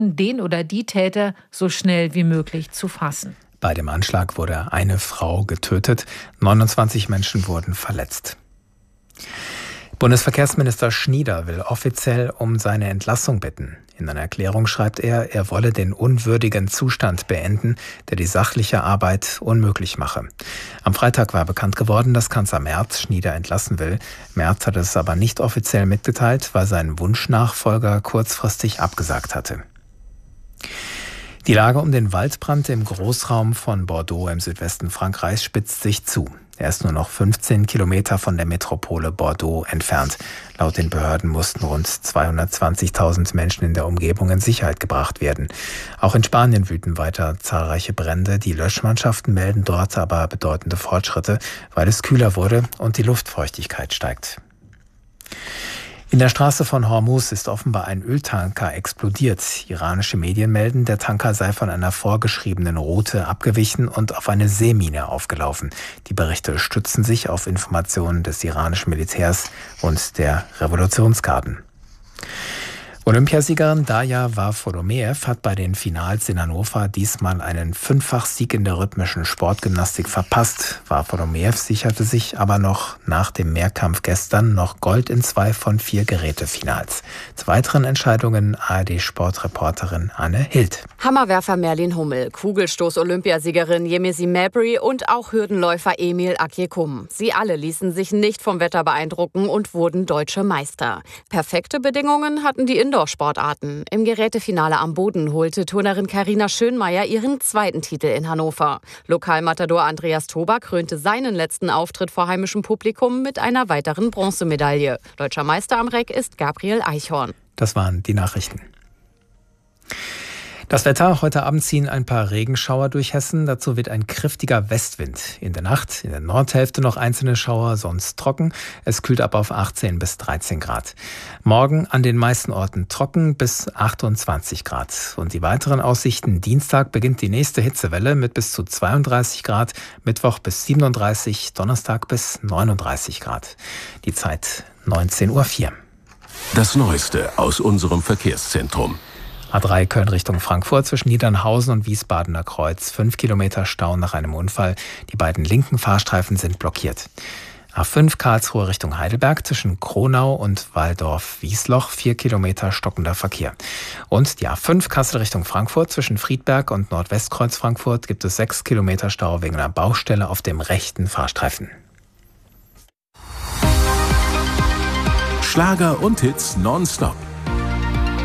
den oder die Täter so schnell wie möglich zu fassen. Bei dem Anschlag wurde eine Frau getötet, 29 Menschen wurden verletzt. Bundesverkehrsminister Schnieder will offiziell um seine Entlassung bitten. In einer Erklärung schreibt er wolle den unwürdigen Zustand beenden, der die sachliche Arbeit unmöglich mache. Am Freitag war bekannt geworden, dass Kanzler Merz Schnieder entlassen will. Merz hat es aber nicht offiziell mitgeteilt, weil sein Wunschnachfolger kurzfristig abgesagt hatte. Die Lage um den Waldbrand im Großraum von Bordeaux im Südwesten Frankreichs spitzt sich zu. Er ist nur noch 15 Kilometer von der Metropole Bordeaux entfernt. Laut den Behörden mussten rund 220.000 Menschen in der Umgebung in Sicherheit gebracht werden. Auch in Spanien wüten weiter zahlreiche Brände. Die Löschmannschaften melden dort aber bedeutende Fortschritte, weil es kühler wurde und die Luftfeuchtigkeit steigt. In der Straße von Hormuz ist offenbar ein Öltanker explodiert. Iranische Medien melden, der Tanker sei von einer vorgeschriebenen Route abgewichen und auf eine Seemine aufgelaufen. Die Berichte stützen sich auf Informationen des iranischen Militärs und der Revolutionsgarden. Olympiasiegerin Daja Varfolomeev hat bei den Finals in Hannover diesmal einen 5-fach-Sieg in der rhythmischen Sportgymnastik verpasst. Varfolomeev sicherte sich aber noch nach dem Mehrkampf gestern noch Gold in 2 von 4 Gerätefinals. Zu weiteren Entscheidungen ARD-Sportreporterin Anne Hild. Hammerwerfer Merlin Hummel, Kugelstoß-Olympiasiegerin Yemisi Mabry und auch Hürdenläufer Emil Akjekum. Sie alle ließen sich nicht vom Wetter beeindrucken und wurden deutsche Meister. Perfekte Bedingungen hatten die Indoor-Sportarten. Im Gerätefinale am Boden holte Turnerin Carina Schönmeier ihren 2. Titel in Hannover. Lokalmatador Andreas Toba krönte seinen letzten Auftritt vor heimischem Publikum mit einer weiteren Bronzemedaille. Deutscher Meister am Reck ist Gabriel Eichhorn. Das waren die Nachrichten. Das Wetter: Heute Abend ziehen ein paar Regenschauer durch Hessen. Dazu wird ein kräftiger Westwind. In der Nacht in der Nordhälfte noch einzelne Schauer, sonst trocken. Es kühlt ab auf 18 bis 13 Grad. Morgen an den meisten Orten trocken bis 28 Grad. Und die weiteren Aussichten: Dienstag beginnt die nächste Hitzewelle mit bis zu 32 Grad. Mittwoch bis 37, Donnerstag bis 39 Grad. Die Zeit 19:04 Uhr. Das Neueste aus unserem Verkehrszentrum. A3 Köln Richtung Frankfurt zwischen Niedernhausen und Wiesbadener Kreuz. 5 Kilometer Stau nach einem Unfall. Die beiden linken Fahrstreifen sind blockiert. A5 Karlsruhe Richtung Heidelberg zwischen Kronau und Walldorf-Wiesloch. 4 Kilometer stockender Verkehr. Und die A5 Kassel Richtung Frankfurt zwischen Friedberg und Nordwestkreuz Frankfurt gibt es 6 Kilometer Stau wegen einer Baustelle auf dem rechten Fahrstreifen. Schlager und Hits nonstop